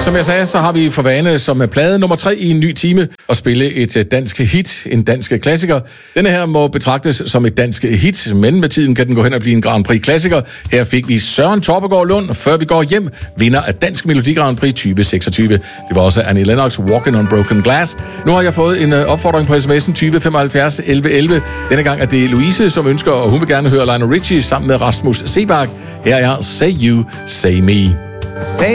Som jeg sagde, så har vi for vane som plade nummer 3 i en ny time at spille et dansk hit, en dansk klassiker. Denne her må betragtes som et dansk hit, men med tiden kan den gå hen og blive en Grand Prix klassiker. Her fik vi Søren Torpegaard Lund, Før vi går hjem, vinder af Dansk Melodi Grand Prix 2026. Det var også Annie Lennox, Walking on Broken Glass. Nu har jeg fået en opfordring på sms'en 2075 1111. Denne gang er det Louise, som ønsker, og hun vil gerne høre Lionel Richie sammen med Rasmus Sebak. Her er Say You, Say Me.